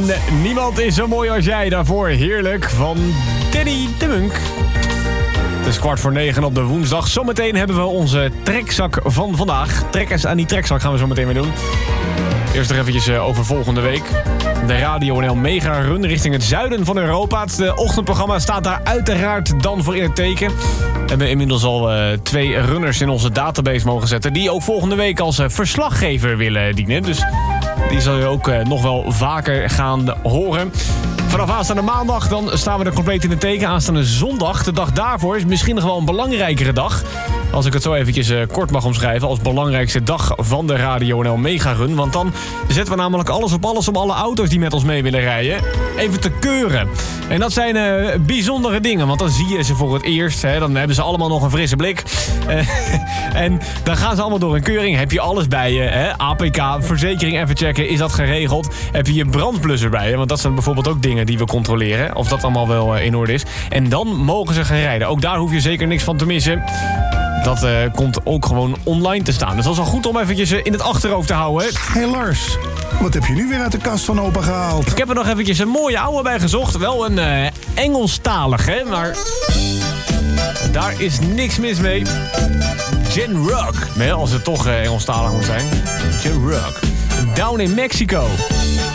Niemand is zo mooi als jij. Daarvoor heerlijk van Danny de Munk. Het is 8:45 op de woensdag. Zometeen hebben we onze trekzak van vandaag. Trekkers aan die trekzak gaan we zo meteen weer doen. Eerst nog eventjes over volgende week. De Radio NL Mega Run richting het zuiden van Europa. Het ochtendprogramma staat daar uiteraard dan voor in het teken. We hebben inmiddels al 2 runners in onze database mogen zetten... die ook volgende week als verslaggever willen dienen. Dus die zal je ook nog wel vaker gaan horen. Vanaf aanstaande maandag dan staan we er compleet in het teken. Aanstaande zondag, de dag daarvoor, is misschien nog wel een belangrijkere dag. Als ik het zo eventjes kort mag omschrijven... als belangrijkste dag van de Radio NL Mega Run. Want dan zetten we namelijk alles op alles om alle auto's die met ons mee willen rijden... even te keuren. En dat zijn bijzondere dingen, want dan zie je ze voor het eerst. Hè, dan hebben ze allemaal nog een frisse blik. En dan gaan ze allemaal door een keuring. Heb je alles bij je, hè? APK, verzekering even checken, is dat geregeld? Heb je je brandblusser bij je? Want dat zijn bijvoorbeeld ook dingen die we controleren. Of dat allemaal wel in orde is. En dan mogen ze gaan rijden. Ook daar hoef je zeker niks van te missen. Dat komt ook gewoon online te staan. Dus dat is wel goed om eventjes in het achterhoofd te houden. Hey Lars, wat heb je nu weer uit de kast van opa gehaald? Ik heb er nog eventjes een mooie oude bij gezocht. Wel een Engelstalig, hè, maar daar is niks mis mee. Gin Rock. Als het toch Engelstalig moet zijn. Gin Rock. Down in Mexico.